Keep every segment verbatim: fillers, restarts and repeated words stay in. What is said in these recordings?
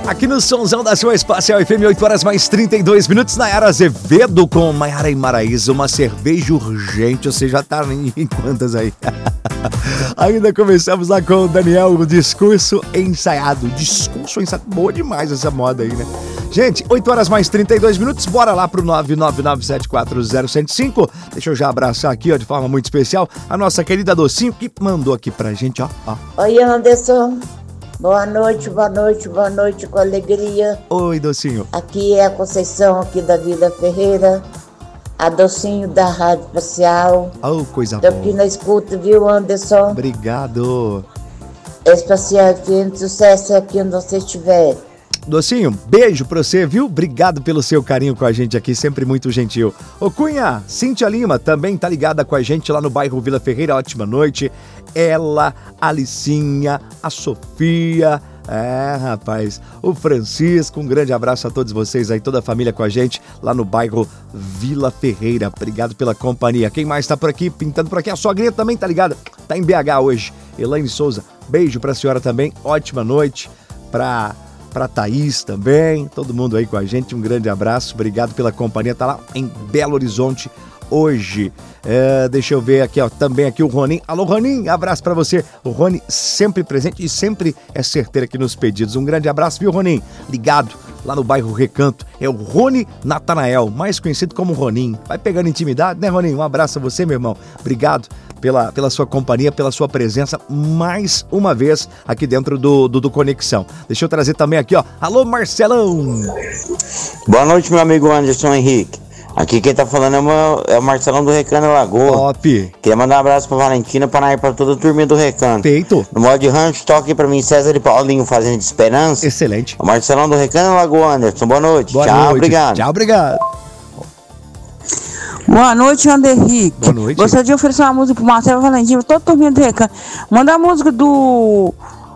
Aqui no Sonzão da sua Espacial F M, oito horas mais trinta e dois minutos. Nayara Azevedo com Maiara e Maraísa, uma cerveja urgente. Você já tá em quantas aí? Ainda começamos lá com o Daniel, o discurso ensaiado. Discurso ensaiado, boa demais essa moda aí, né? Gente, oito horas mais trinta e dois minutos, bora lá pro nove nove nove sete quatro zero um zero cinco. Deixa eu já abraçar aqui, ó, de forma muito especial, a nossa querida Docinho, que mandou aqui pra gente, ó. ó. Oi, Anderson. Boa noite, boa noite, boa noite, com alegria. Oi, Docinho. Aqui é a Conceição, aqui da Vila Ferreira. A Docinho da Rádio Espacial. Oh, coisa Tô boa. aqui na escuta, viu, Anderson? Obrigado. Espacial F M, sucesso aqui onde você estiver. Docinho, beijo pra você, viu? Obrigado pelo seu carinho com a gente aqui, sempre muito gentil. Ô Cunha, Cíntia Lima também tá ligada com a gente lá no bairro Vila Ferreira, ótima noite. Ela, a Alicinha, a Sofia, é rapaz, o Francisco, um grande abraço a todos vocês aí, toda a família com a gente lá no bairro Vila Ferreira. Obrigado pela companhia. Quem mais tá por aqui, pintando por aqui? A sogrinha também tá ligada, tá em B H hoje. Elaine Souza, beijo pra senhora também, ótima noite. Pra... Pra Thaís também, todo mundo aí com a gente, um grande abraço, obrigado pela companhia, tá lá em Belo Horizonte hoje. É, deixa eu ver aqui, ó, também aqui o Ronin. Alô, Ronin, abraço pra você. O Rony sempre presente e sempre é certeiro aqui nos pedidos. Um grande abraço, viu, Ronin? Ligado lá no bairro Recanto. É o Rony Natanael, mais conhecido como Ronin. Vai pegando intimidade, né, Ronin? Um abraço a você, meu irmão. Obrigado pela, pela sua companhia, pela sua presença mais uma vez aqui dentro do, do, do Conexão. Deixa eu trazer também aqui, ó. Alô, Marcelão. Boa noite, meu amigo Anderson Henrique. Aqui quem tá falando é o, meu, é o Marcelão do Recanto Lagoa. Top. Queria mandar um abraço pra Valentina, pra ir pra toda a turminha do Recanto. Feito. No modo de rancho, toque pra mim César e Paulinho fazendo de esperança. Excelente. O Marcelão do Recanto Lagoa, Anderson. Boa noite. Boa Tchau, noite. obrigado. Tchau, obrigado. Boa noite, Ander Henrique. Boa noite. Gostaria de oferecer uma música pro Marcelo Valentim, toda a turminha do Recanto. Manda a música do...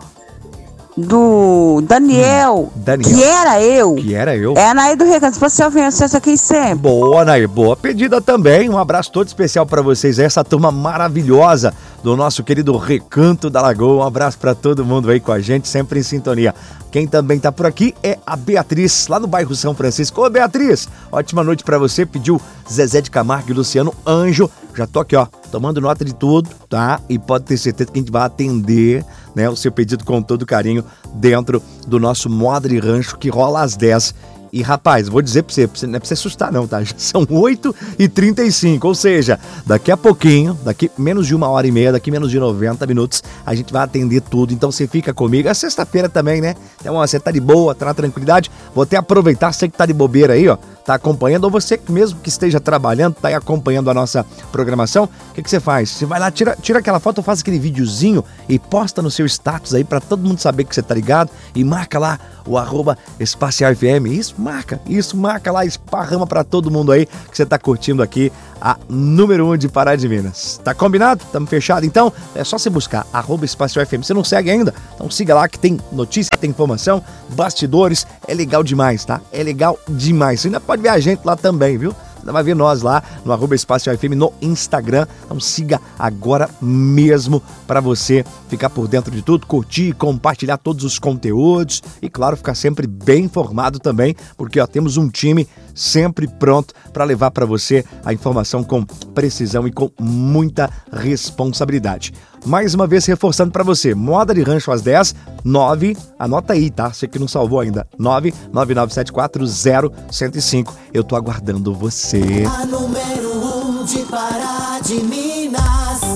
Do Daniel, hum, Daniel, que era eu. Que era eu. É a Nair do Recanto, Espacial F M, acesso aqui sempre. Boa, Nair, boa pedida também. Um abraço todo especial pra vocês, essa turma maravilhosa do nosso querido Recanto da Lagoa. Um abraço pra todo mundo aí com a gente, sempre em sintonia. Quem também tá por aqui é a Beatriz, lá no bairro São Francisco. Ô, Beatriz, ótima noite pra você. Pediu Zezé de Camargo e Luciano Anjo. Já tô aqui, ó, tomando nota de tudo, tá? E pode ter certeza que a gente vai atender, né, o seu pedido com todo carinho dentro do nosso Modre Rancho, que rola às dez. E, rapaz, vou dizer pra você, não é pra você assustar não, tá? Já são oito e trinta e cinco, ou seja, daqui a pouquinho, daqui menos de uma hora e meia, daqui menos de noventa minutos, a gente vai atender tudo. Então você fica comigo. É sexta-feira também, né? Então, ó, você tá de boa, tá na tranquilidade. Vou até aproveitar, você que tá de bobeira aí, ó, tá acompanhando, ou você mesmo que esteja trabalhando, tá aí acompanhando a nossa programação, o que que você faz? Você vai lá, tira, tira aquela foto, faz aquele videozinho e posta no seu status aí pra todo mundo saber que você tá ligado e marca lá o arroba Espacial F M. Isso, marca, isso, marca lá, esparrama pra todo mundo aí que você tá curtindo aqui a número um de Pará de Minas. Tá combinado? Tamo fechado? Então, é só você buscar arroba Espacial F M. Você não segue ainda? Então siga lá que tem notícia, tem informação, bastidores, é legal demais, tá? É legal demais. Você ainda pode ver a gente lá também, viu? Ainda vai ver nós lá no arroba Espacial F M no Instagram. Então siga agora mesmo para você ficar por dentro de tudo, curtir, compartilhar todos os conteúdos e, claro, ficar sempre bem informado também, porque ó, temos um time sempre pronto para levar para você a informação com precisão e com muita responsabilidade. Mais uma vez reforçando para você, Moda de Rancho às dez, nove, anota aí, tá? Você que não salvou ainda, nove nove nove sete quatro zero um zero cinco. Eu tô aguardando você. A número um de Pará de Minas.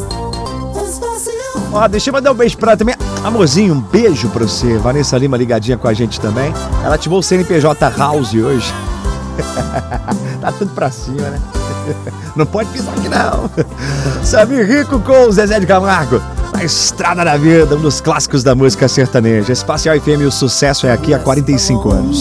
Ó, deixa eu mandar um beijo pra ela também. Amorzinho, um beijo pra você. Vanessa Lima ligadinha com a gente também. Ela ativou o C N P J House hoje. Tá tudo pra cima, né? Não pode pisar aqui não. Samir Rico com o Zezé de Camargo, na Estrada da Vida, um dos clássicos da música sertaneja. Espacial F M, o sucesso é aqui há quarenta e cinco anos.